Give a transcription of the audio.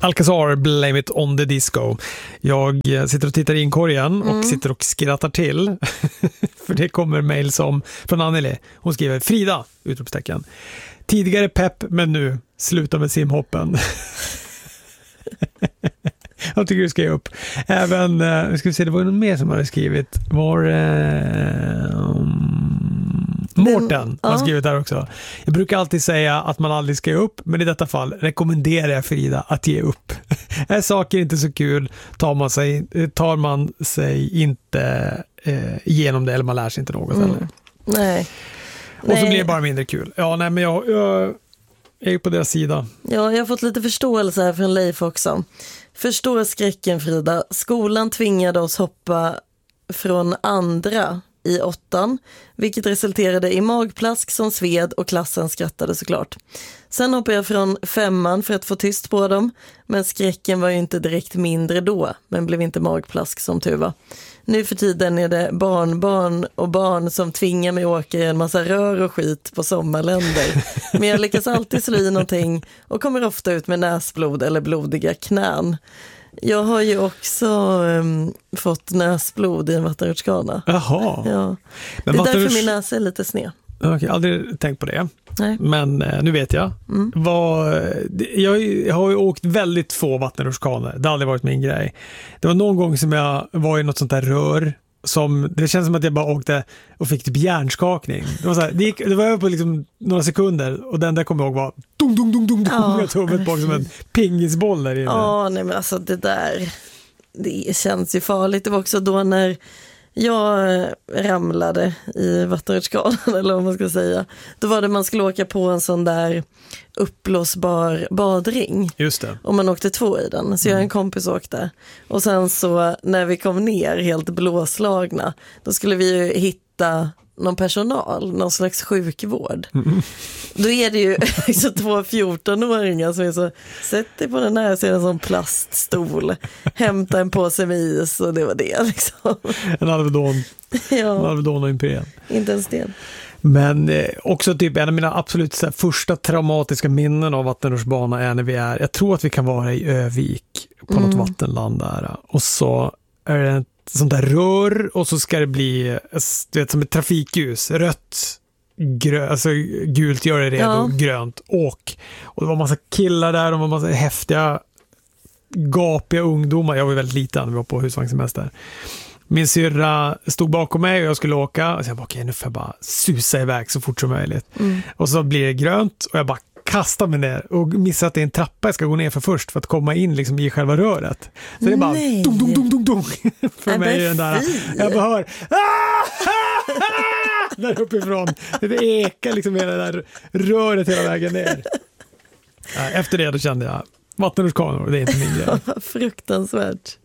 Alcazar, Blame It On The Disco. Jag sitter och tittar i inkorgen och sitter och skrattar till. För det kommer mejl från Anneli. Hon skriver, Frida, utropstecken. Tidigare pepp, men nu sluta med simhoppen. Jag tycker du ska ge upp. Även, ska vi se, det var någon mer som hade skrivit. Mårten har skrivit där också. Jag brukar alltid säga att man aldrig ska ge upp, men i detta fall rekommenderar jag Frida att ge upp. Är saker inte så kul tar man sig inte igenom det, eller man lär sig inte något heller. Nej. Och så blir det bara mindre kul. Ja, nej, men jag är ju på deras sida. Ja, jag har fått lite förståelse här från Leif också. Förstår skräcken, Frida. Skolan tvingade oss hoppa från andra i 8:an, vilket resulterade i magplask som sved och klassen skrattade såklart. Sen hoppade jag från 5:an för att få tyst på dem, men skräcken var ju inte direkt mindre då, men blev inte magplask som tur var. Nu för tiden är det barnbarn och barn som tvingar mig åka i en massa rör och skit på sommarländer. Men jag lyckas alltid slå i någonting och kommer ofta ut med näsblod eller blodiga knän. Jag har ju också fått näsblod i en vattenrutschkana. Jaha. Ja. Men det är därför min näsa är lite sned. Okej, aldrig tänkt på det. Nej. Men nu vet jag. Jag har ju åkt väldigt få vattenrutschkanor. Det har aldrig varit min grej. Det var någon gång som jag var i något sånt där rör det känns som att jag bara åkte och fick typ hjärnskakning. Det var så här, det var över på liksom några sekunder och den där kom jag ihåg var dong dong dong dong dong. Jag tog huvudet på som en pingisboll där inne. Ja, nej men alltså det känns ju farligt. Det var också då när jag ramlade i vattenrutschkanan, eller vad man ska säga. Då var det man skulle åka på en sån där uppblåsbar badring. Just det. Och man åkte 2 i den. Så jag och en kompis åkte. Och sen så när vi kom ner helt blåslagna, då skulle vi ju hitta någon personal, någon slags sjukvård. Då är det ju så 2 14-åringar som är så, sätt dig på den här, så är det en sån plaststol, hämta en påse med is och det var det liksom. En Alvedon. Ja. En Alvedon och Imperial. Inte en sten. Men också typ en av mina absolut så här, första traumatiska minnen av vattenrutschbana är när jag tror att vi kan vara i Övik på något vattenland där. Och så är det ett sånt där rör och så ska det bli, du vet, som ett trafikljus, rött, alltså gult, gör det redo, grönt, åk. Och det var massa killar där, de var massa häftiga gapiga ungdomar. Jag var väldigt liten, vi var på husvagnssemester. Min syrra stod bakom mig och jag skulle åka och så jag bara, okej, nu får jag bara susa iväg så fort som möjligt. Och så blir det grönt och jag bara kastar mig ner och missar att det är en trappa jag ska gå ner för först för att komma in liksom i själva röret. Så det är bara dong dong dong dong dong för mig i den där. Jag bara hör där uppifrån. Det ekar liksom hela det där röret hela vägen ner. Efter det då kände jag vattenrutschkanor, det är inte min grej. Fruktansvärt.